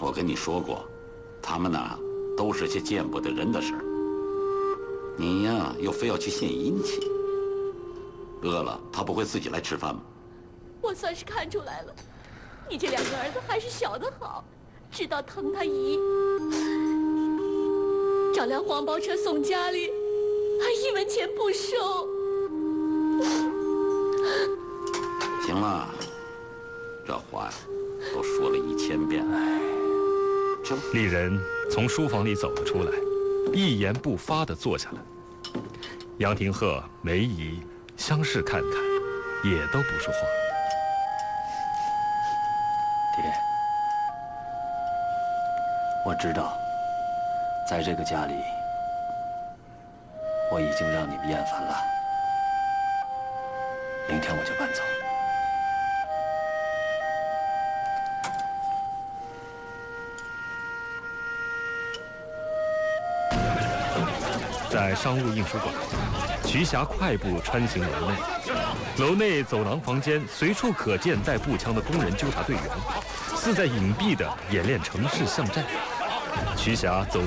我跟你说过，他们呐都是些见不得人的事儿。你呀，又非要去献殷勤，饿了他不会自己来吃饭吗？ 我算是看出来了，你这两个儿子还是小的好，知道疼他姨。找辆黄包车送家里，还1文钱不收。 行了，这话呀都说了1000遍了。吃吧。 丽人从书房里走了出来，一言不发地坐下了。杨廷鹤、梅姨相视看看，也都不说话。 爹，我知道，在这个家里，我已经让你们厌烦了。明天我就搬走。 在商务印书馆，瞿霞快步穿行楼内，楼内走廊房间随处可见带步枪的工人纠察队员，似在隐蔽地演练城市巷战。瞿霞走